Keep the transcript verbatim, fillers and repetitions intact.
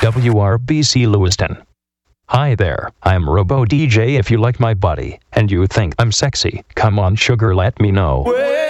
W R B C Lewiston. Hi there, I'm Robo D J. If you like my body, and you think I'm sexy, come on sugar, let me know.